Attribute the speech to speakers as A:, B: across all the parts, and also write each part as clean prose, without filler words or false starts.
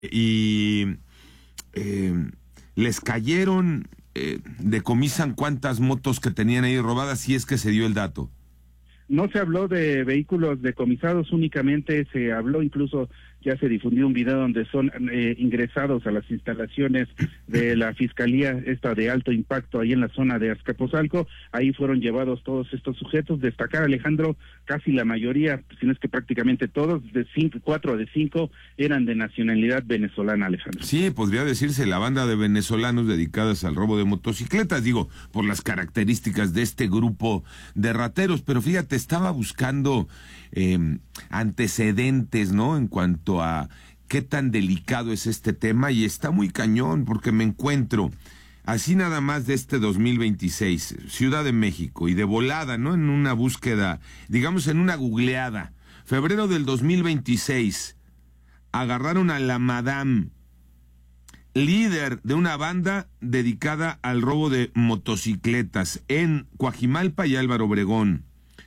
A: y les cayeron, decomisan cuántas motos que tenían ahí robadas, si es que se dio el dato.
B: No se habló de vehículos decomisados, únicamente se habló, incluso ya se difundió un video donde son ingresados a las instalaciones de la Fiscalía de alto impacto ahí en la zona de Azcapotzalco. Ahí fueron llevados todos estos sujetos. Destacar, Alejandro, casi la mayoría, si no es que prácticamente todos, 4 de 5 eran de nacionalidad venezolana, Alejandro.
A: Sí, podría decirse la banda de venezolanos dedicadas al robo de motocicletas, digo, por las características de este grupo de rateros, pero fíjate, estaba buscando antecedentes, ¿no?, en cuanto a qué tan delicado es este tema, y está muy cañón, porque me encuentro, así nada más de este 2026, Ciudad de México, y de volada, ¿no?, en una búsqueda, digamos en una googleada, febrero del 2026, agarraron a la Madame, líder de una banda dedicada al robo de motocicletas en Coajimalpa y Álvaro Obregón.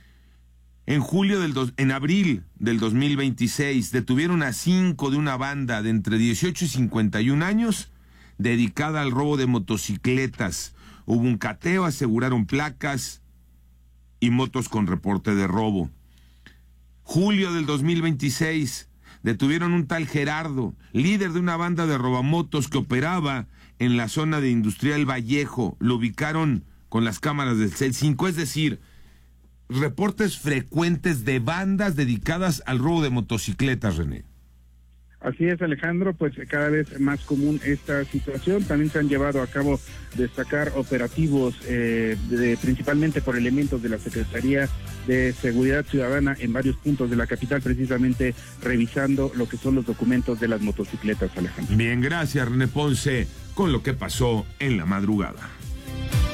A: En abril del 2026 detuvieron a 5 de una banda de entre 18 y 51 años dedicada al robo de motocicletas. Hubo un cateo, aseguraron placas y motos con reporte de robo. Julio del 2026 detuvieron un tal Gerardo, líder de una banda de robamotos que operaba en la zona de Industrial Vallejo. Lo ubicaron con las cámaras del CEL-5, es decir, reportes frecuentes de bandas dedicadas al robo de motocicletas, René.
B: Así es, Alejandro, pues cada vez más común esta situación. También se han llevado a cabo, destacar, operativos principalmente por elementos de la Secretaría de Seguridad Ciudadana en varios puntos de la capital, precisamente revisando lo que son los documentos de las motocicletas, Alejandro.
A: Bien, gracias, René Ponce, con lo que pasó en la madrugada.